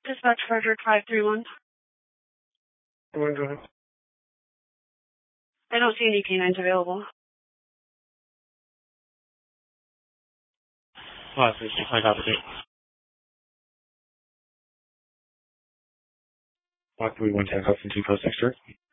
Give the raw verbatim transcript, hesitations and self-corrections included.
Dispatch Frederick five three one. Go ahead, go ahead. I don't see any canines available. five three six, I got it. five three one ten, Hudson two, post extra.